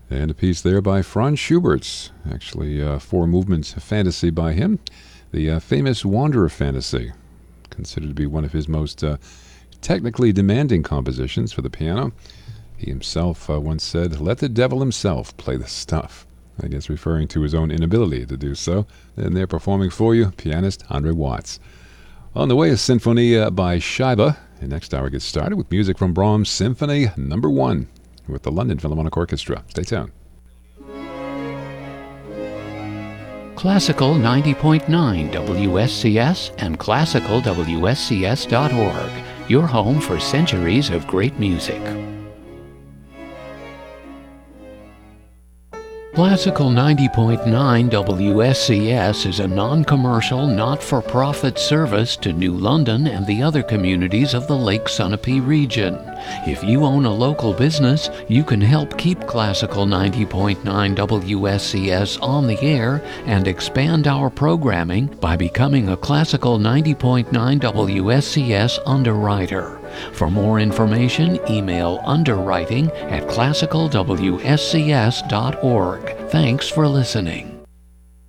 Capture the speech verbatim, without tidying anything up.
And a piece there by Franz Schubert, actually uh, four movements fantasy by him, the uh, famous Wanderer Fantasy, considered to be one of his most uh, technically demanding compositions for the piano. He himself uh, once said, "Let the devil himself play the stuff," I guess referring to his own inability to do so. And they're performing for you, pianist Andre Watts. On the way, a symphony uh, by Scheibe. And next hour gets started with music from Brahms' Symphony Number One with the London Philharmonic Orchestra. Stay tuned. Classical ninety point nine W S C S and classical W S C S dot org, your home for centuries of great music. Classical ninety point nine W S C S is a non-commercial, not-for-profit service to New London and the other communities of the Lake Sunapee region. If you own a local business, you can help keep Classical ninety point nine W S C S on the air and expand our programming by becoming a Classical ninety point nine W S C S underwriter. For more information, email underwriting at classical W S C S dot org. Thanks for listening.